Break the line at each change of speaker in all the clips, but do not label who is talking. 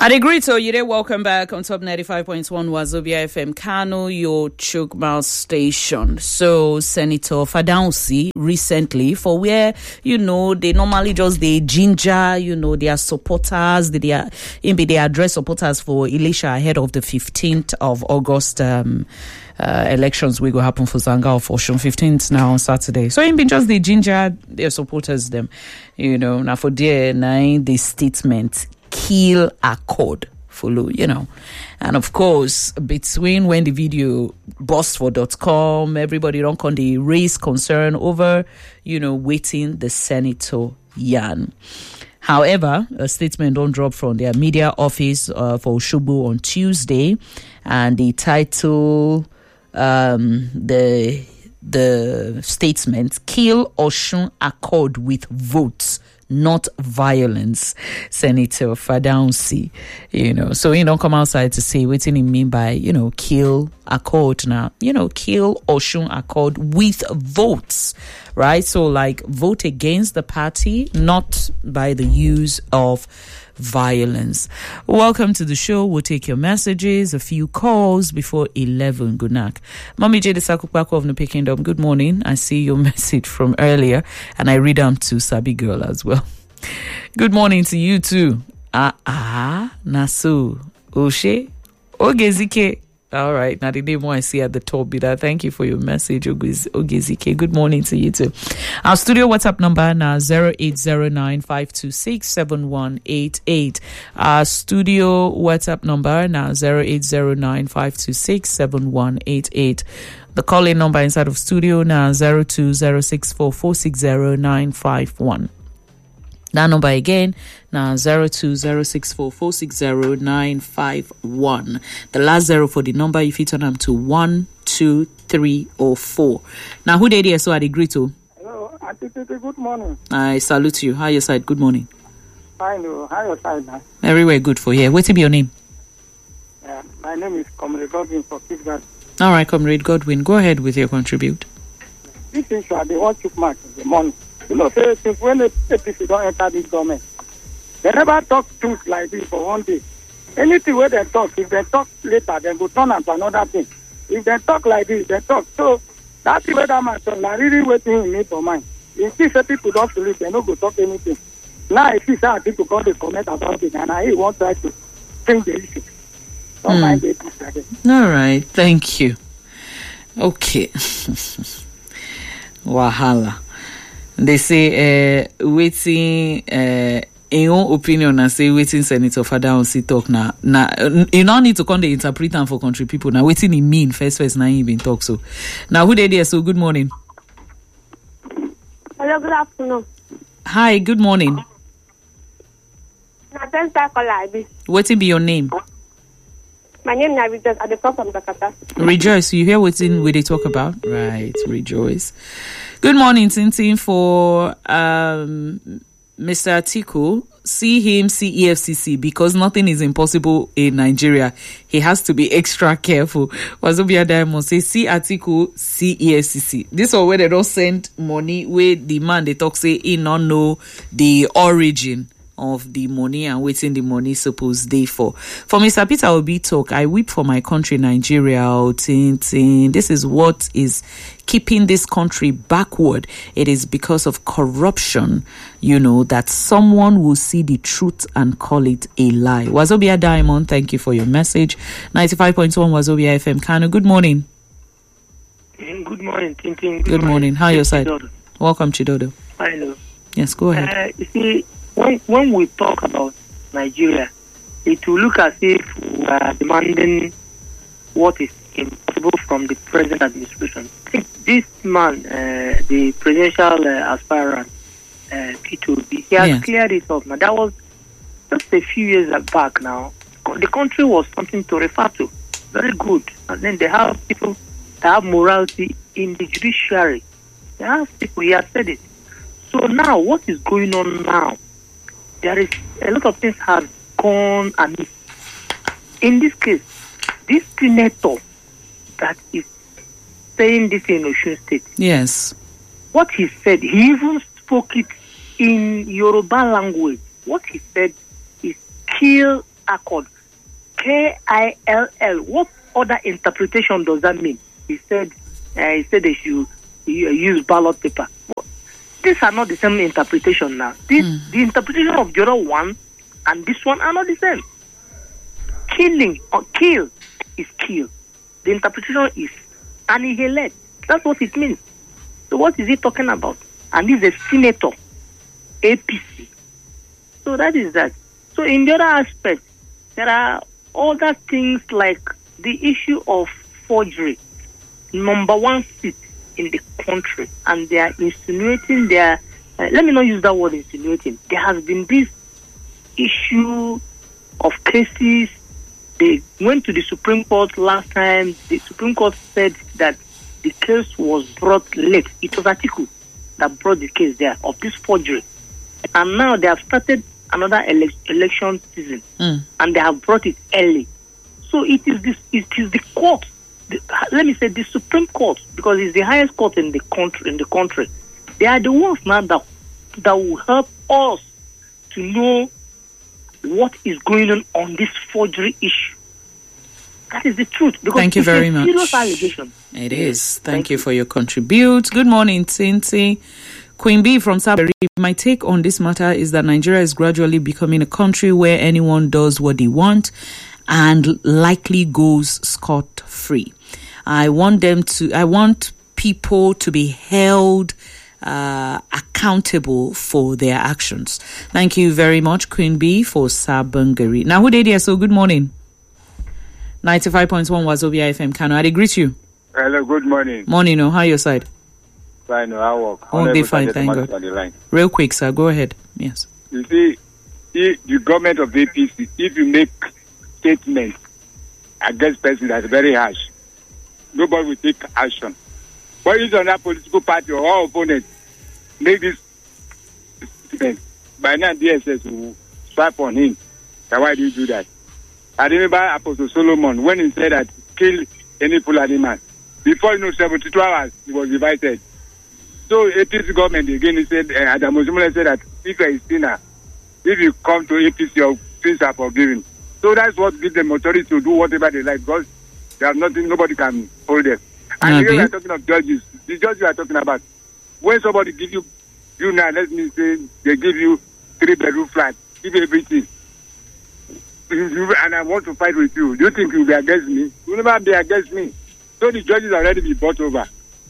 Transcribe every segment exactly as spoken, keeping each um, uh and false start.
Adegrito, you there? Welcome back on Top ninety-five point one Wazobia F M Kano, your Chukmal station. So, Senator Fadaunsi recently, for where, you know, they normally just, they ginger, you know, their supporters, they, they, are, they address supporters for Elisha ahead of the fifteenth of August, um, Uh, elections will go happen for Zanga of Oshun fifteenth now on Saturday. So in been just the ginger their supporters them, you know. Now for their nine the statement kill accord follow, you know. And of course, between when the video burst for dot com, everybody don't come the raise concern over, you know, waiting the senator yarn. However, a statement don't drop from their media office uh, for Oshubu on Tuesday, and the title um the the statement kill Oshun accord with votes, not violence. Senator Fadaunsi, you know, so he don't come outside to say what he mean by, you know, kill accord now, you know, kill Oshun accord with votes, right? So like vote against the party, not by the use of violence. Welcome to the show. We'll take your messages, a few calls before eleven. Good night. Mommy J. Sakupako of Nupi Kingdom. Good morning. I see your message from earlier and I read them to Sabi Girl as well. Good morning to you too. Ah, ah, Nasu, Oshe, Ogezike. All right. Now, the name I see at the top, be that. Thank you for your message, Ogezike. Good morning to you too. Our studio WhatsApp number now zero eight zero nine five two six seven one eight eight. Our studio WhatsApp number now zero eight zero nine five two six seven one eight eight. The call-in number inside of studio now zero two zero six four four six zero nine five one. That number again, now zero two zero six four four six zero nine five one. The last zero for the number, if you turn them to one, two, three, or four. Now, who did you so I agree to?
Hello, Auntie Titi, good morning.
I salute you. How your side? Good morning.
Fine, how your side now?
Everywhere good for here. What's your name?
Yeah, my name is Comrade Godwin for Kidsguard.
All right, Comrade Godwin, go ahead with your contribute.
This issue, they want to mark in the morning. You know, say, since when the A P C don't enter this government, they never talk truth like this for one day. Anything where they talk, if they talk later, they go turn into another thing. If they talk like this, they talk. So, that's the way that man talk, like really waiting in me for mine. If you say people don't believe, they don't go talk anything. Now, if you say people come to comment about it, and I want to try to change the issue. Don't mm. mind the A P C again.
All right, thank you. Okay. Wahala. They say, uh, waiting, uh, in your opinion, I say, waiting Senator Fadaunsi talk now. Now, you don't need to come to interpret them for country people. Now, waiting in mean, first, first, now, you been talk so. Now, who they there? So, good morning.
Hello, good afternoon.
Hi, good morning. What's be your name?
My name is Rejoice. I come from Jakarta.
Rejoice, you hear what we they talk about? Right, Rejoice. Good morning, Tintin, for um, Mister Atiku. See him, see E F C C, because nothing is impossible in Nigeria. He has to be extra careful. Wazobia Diamond say, see Atiku, see E F C C. This is where they don't send money, where the man they talk say he not know the origin of the money and waiting the money supposed day for. For Mister Peter Obi talk, I weep for my country, Nigeria. Tin, tin. This is what is keeping this country backward. It is because of corruption, you know, that someone will see the truth and call it a lie. Wazobia Diamond, thank you for your message. ninety-five point one Wazobia F M Kano. Good morning.
Good morning, Tintin. Good,
Good morning.
morning.
How are your side?
Chidodo.
Welcome, Chidodo.
Hello.
Yes, go ahead.
Uh, you see, when when we talk about Nigeria, it will look as if we are demanding what is impossible from the present administration. This man, uh, the presidential uh, aspirant, uh, P two B, he has
Yes.
cleared it up. Now, that was just a few years back now. The country was something to refer to. Very good. And then they have people that have morality in the judiciary. They have people, he has said it. So now, what is going on now? There is a lot of things have gone amiss. In this case, this senator that is saying this in Osun State.
Yes.
What he said, he even spoke it in Yoruba language. What he said is kill
Accord. K I L L. What other interpretation does that mean? He said, uh, he said they should use ballot paper. Well, these are not the same interpretation now. This, mm. The interpretation of the other one and this one are not the same. Killing or kill is kill. The interpretation is annihilate. That's what it means. So what is he talking about? And he's a senator, A P C. So that is that. So in the other aspect, there are other things like the issue of forgery. Number one seat in the country, and they are insinuating their, uh, let me not use that word insinuating. There has been this issue of cases. They went to the Supreme Court last time. The Supreme Court said that the case was brought late. It was Atiku that brought the case there of this forgery. And now they have started another ele- election season, mm. and they have brought it early. So it is this. It is the court. The, let me say the Supreme Court, because it's the highest court in the country. In the country, they are the ones now that that will help us to know what is going on on this forgery issue. That is the truth. Because
thank you
it's
very
a
much.
Serious allegation.
It is. Thank, Thank you, you for your contribute. Good morning, Tinti. Queen B from Saberi. My take on this matter is that Nigeria is gradually becoming a country where anyone does what they want and likely goes scot-free. I want them to, I want people to be held uh, accountable for their actions. Thank you very much, Queen B, for Sabangari. Now, who did here? So, good morning. ninety-five point one Wazobia F M, Kano. I greet you.
Hello, good morning.
Morning, no. How are your side?
Fine, no, I work.
Oh, they fine, thank God. Real quick, sir, go ahead. Yes.
You see, if the government of the A P C, if you make statements against person that's very harsh, nobody will take action. But if another political party or our opponent make this statement, by now D S S will swipe on him. So why do you do that? I remember Apostle Solomon when he said that kill any Fulani man. Before you know, seventy-two hours, he was invited. So A P C government again, he said, uh, Adam Osumole said that if you are a sinner, if you come to A P C, your sins are forgiven. So that's what gives them authority to do whatever they like, because they have nothing, nobody can hold them. And okay. Here we are talking of judges. The judges we are talking about, when somebody gives you, you now, let me say, they give you three bedroom flat, give you everything, and I want to fight with you, do you think you'll be against me? You'll never be against me. So the judges are already be bought over.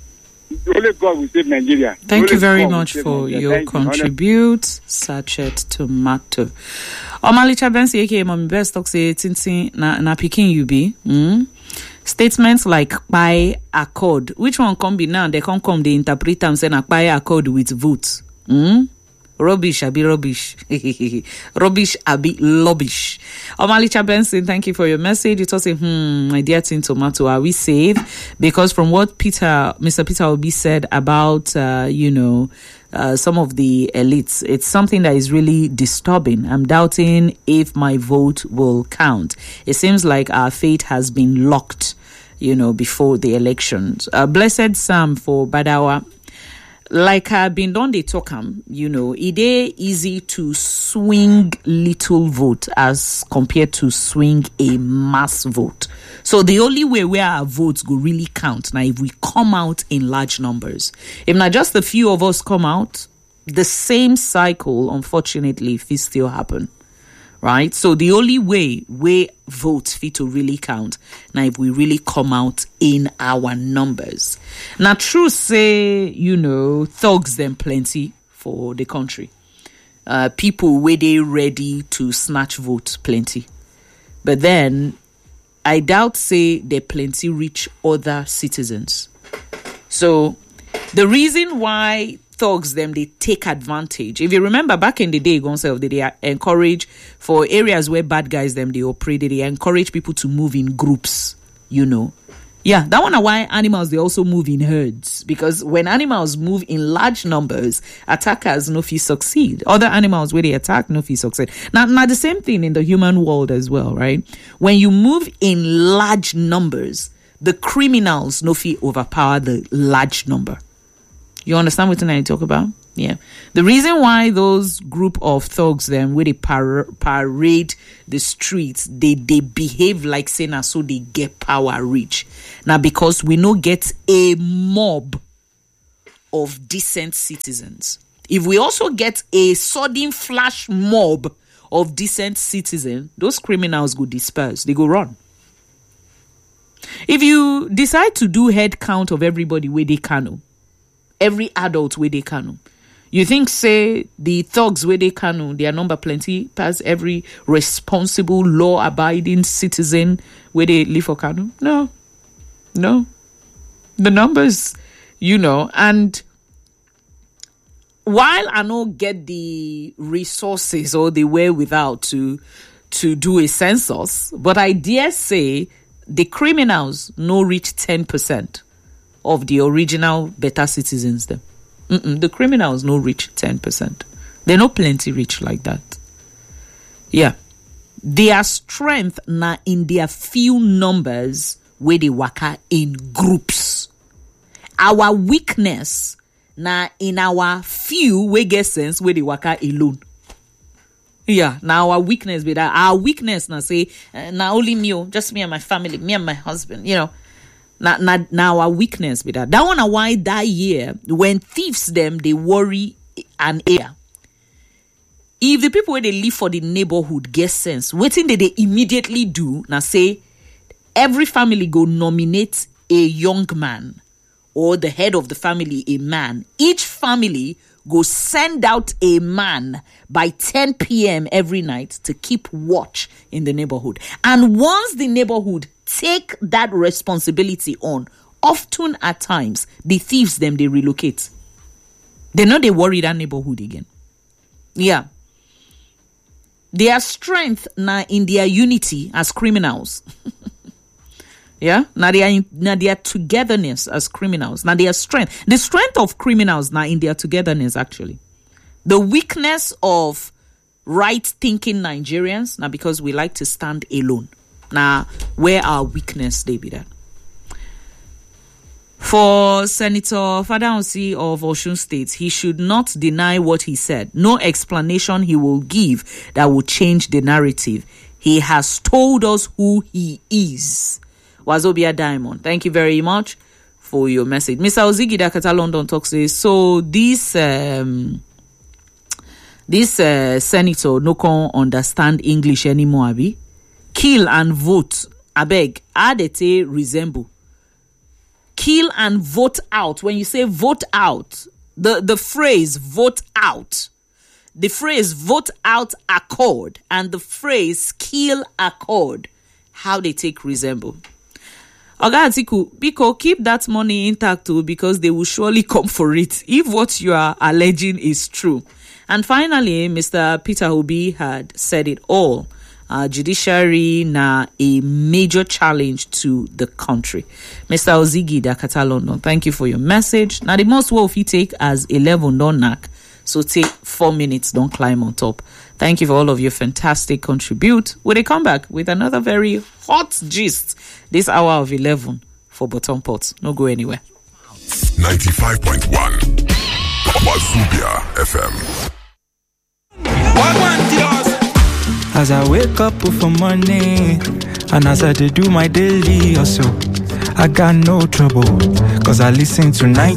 Only God will save Nigeria.
Thank
Only
you very
God
much for
Nigeria.
your
Thank
contribute. Sachet tomato. Omalicha Bensi, aka Mommy Best, talk say tintin na na picking you be. Mm? Statements like by accord. Which one come be now? They can't come. They interpret them saying by accord with votes. Mm? Rubbish, abi rubbish. Rubbish, abi rubbish. Omalicha Benson, thank you for your message. It was a, hmm, my dear Tin Tomato, are we safe? Because from what Peter, Mister Peter Obi said about, uh, you know, uh, some of the elites, it's something that is really disturbing. I'm doubting if my vote will count. It seems like our fate has been locked, you know, before the elections. Uh, blessed Sam for Badawa. Like I've been done, they talk, um, you know, it is easy to swing little vote as compared to swing a mass vote. So the only way where our votes go really count now if we come out in large numbers. If not just a few of us come out, the same cycle, unfortunately, will still happen. Right? So the only way we vote fit to really count now if we really come out in our numbers. Now, true say, you know, thugs them plenty for the country. Uh, people where they ready to snatch vote plenty. But then, I doubt say they plenty reach other citizens. So, the reason why thugs them they take advantage. If you remember back in the day, Gonself, they, they encourage for areas where bad guys them they operate, they encourage people to move in groups, you know. Yeah, that one is why animals they also move in herds, because when animals move in large numbers, attackers no fee succeed. Other animals where they attack no fee succeed. Now, now the same thing in the human world as well, right? When you move in large numbers, the criminals no fee overpower the large number. You understand what I talk about? Yeah. The reason why those group of thugs them where they par- parade the streets, they they behave like saying so they get power reach. Now because we no get a mob of decent citizens. If we also get a sudden flash mob of decent citizens, those criminals go disperse. They go run. If you decide to do head count of everybody where they can, every adult where they can, you think, say, the thugs where they can, their number plenty past every responsible, law-abiding citizen where they live for Kano? No. No. The numbers, you know, and while I don't get the resources or the wherewithal to, to do a census, but I dare say the criminals no reach ten percent of the original better citizens them. Mm-mm, the criminals no reach ten percent. They're not plenty rich like that. Yeah. Their strength na in their few numbers where they waka in groups. Our weakness na in our few we get sense where they waka alone. Yeah, now our weakness be that our weakness now say uh, now only me, just me and my family, me and my husband, you know. Now, now, now our weakness be that. That one why that year when thieves them they worry and air. If the people where they live for the neighborhood get sense, waiting that they immediately do now say every family go nominate a young man or the head of the family a man. Each family go send out a man by ten p.m. every night to keep watch in the neighborhood. And once the neighborhood take that responsibility on, often at times, the thieves, them, they relocate. They know they worry that neighborhood again. Yeah. Their strength now in their unity as criminals. Yeah, now they are in, now their togetherness as criminals. Now their strength, the strength of criminals now in their togetherness actually. The weakness of right-thinking Nigerians now because we like to stand alone. Now where our weakness they be that. For Senator Fadaunsi of Osun State, he should not deny what he said. No explanation he will give that will change the narrative. He has told us who he is. Wazobia Diamond, thank you very much for your message. Mister Ozigi Dakata London talks says, so this um, this uh, senator no can understand English anymore, abi? Kill and vote, abeg, adete resemble. Kill and vote out. When you say vote out, the, the phrase vote out, the phrase vote out accord, and the phrase kill accord, how they take resemble. Oga Atiku, Biko, keep that money intact too, because they will surely come for it if what you are alleging is true. And finally, Mister Peter Obi had said it all. Uh, judiciary na a major challenge to the country. Mister Ozigi Dakata London, thank you for your message. Now the most well if you take as eleven don't knock, so take four minutes, don't climb on top. Thank you for all of your fantastic contribute. Will they come back with another very hot gist this hour of eleven for Bottom Pot? No go anywhere.
ninety-five point one Wazobia F M.
As I wake up for morning, and as I do my daily hustle, I got no trouble, cause I listen to night.